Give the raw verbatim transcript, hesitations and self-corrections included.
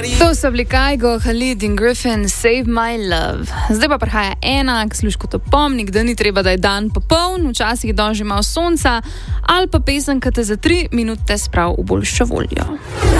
To so bili Kygo, Khalid in Griffin, Save My Love. Zdaj pa prihaja ena, ki služi kot opomnik, da ni treba, da je dan popoln, včasih dan že malo sonca, ali pa pesem, ki te za tri minute sprav v boljšo voljo.